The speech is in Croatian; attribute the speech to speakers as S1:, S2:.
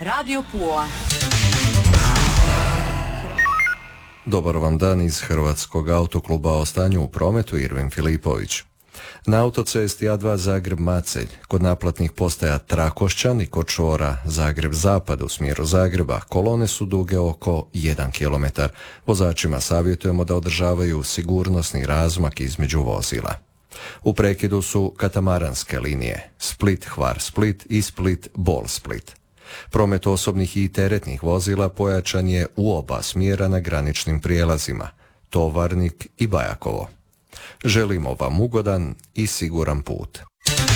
S1: Radio Pula.
S2: Dobar vam dan iz Hrvatskog autokluba, o stanju u prometu Irvin Filipović. Na autocesti A2 Zagreb-Macelj, kod naplatnih postaja Trakošćan i kod čvora Zagreb-Zapad u smjeru Zagreba, kolone su duge oko 1 km. Vozačima savjetujemo da održavaju sigurnosni razmak između vozila. U prekidu su katamaranske linije Split-Hvar-Split i Split-Bol-Split. Promet osobnih i teretnih vozila pojačan je u oba smjera na graničnim prijelazima Tovarnik i Bajakovo. Želimo vam ugodan i siguran put.